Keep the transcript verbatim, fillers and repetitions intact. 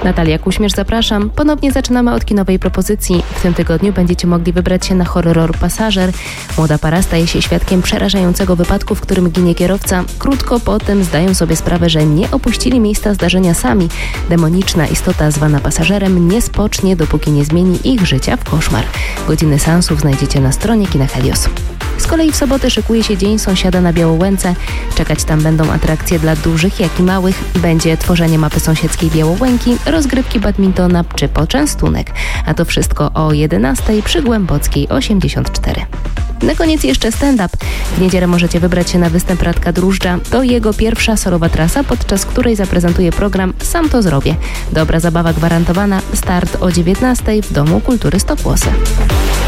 Natalia Kuśmierz, zapraszam. Ponownie zaczynamy od kinowej propozycji. W tym tygodniu będziecie mogli wybrać się na horror Pasażer. Młoda para staje się świadkiem przerażającego wypadku, w którym ginie kierowca. Krótko po tym zdają sobie sprawę, że nie opuścili miejsca zdarzenia sami. Demoniczna istota zwana pasażerem nie spocznie, dopóki nie zmieni ich życia w koszmar. Godziny seansów znajdziecie na stronie Kina Helios. Z kolei w sobotę szykuje się Dzień Sąsiada na Białołęce. Czekać tam będą atrakcje dla dużych, jak i małych. Będzie tworzenie mapy sąsiedzkiej Białołęki, rozgrywki badmintona czy poczęstunek. A to wszystko o jedenastej przy Głębockiej osiemdziesiąt cztery. Na koniec jeszcze stand-up. W niedzielę możecie wybrać się na występ Radka Drużdża. To jego pierwsza solowa trasa, podczas której zaprezentuje program Sam to zrobię. Dobra zabawa gwarantowana. Start o dziewiętnastej w Domu Kultury Stokłosy.